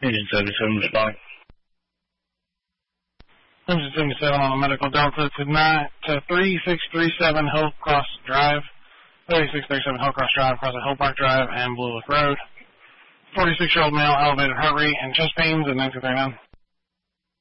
Engine 77 responding. Engine 77 on the medical delta to 3637 Hillcross Drive. 3637 Hillcross Drive, across the Hill Park Drive and Blue Lick Road. 46-year-old male, elevated heart rate and chest pains at 1939.